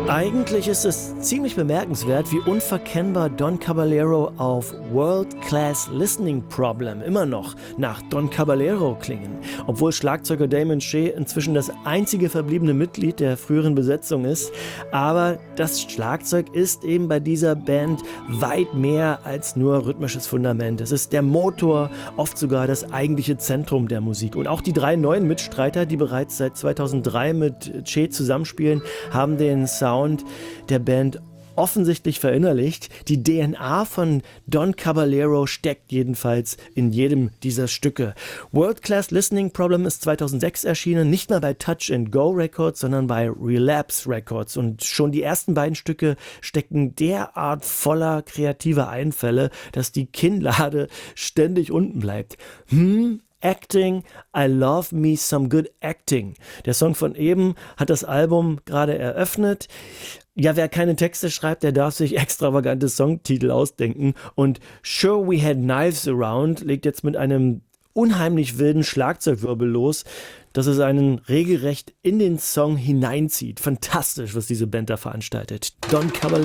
Eigentlich ist es ziemlich bemerkenswert, wie unverkennbar Don Caballero auf World Class Listening Problem immer noch nach Don Caballero klingen. Obwohl Schlagzeuger Damon Shea inzwischen das einzige verbliebene Mitglied der früheren Besetzung ist. Aber das Schlagzeug ist eben bei dieser Band weit mehr als nur rhythmisches Fundament. Es ist der Motor, oft sogar das eigentliche Zentrum der Musik. Und auch die drei neuen Mitstreiter, die bereits seit 2003 mit Shea zusammenspielen, haben den Sound der Band offensichtlich verinnerlicht. Die DNA von Don Caballero steckt jedenfalls in jedem dieser Stücke. World Class Listening Problem ist 2006 erschienen, nicht mehr bei Touch and Go Records, sondern bei Relapse Records. Und schon die ersten beiden Stücke stecken derart voller kreativer Einfälle, dass die Kinnlade ständig unten bleibt. Acting, I love me some good acting. Der Song von eben hat das Album gerade eröffnet. Ja, wer keine Texte schreibt, der darf sich extravagante Songtitel ausdenken. Und Sure We Had Knives Around legt jetzt mit einem unheimlich wilden Schlagzeugwirbel los, dass es einen regelrecht in den Song hineinzieht. Fantastisch, was diese Band da veranstaltet. Don Caballero.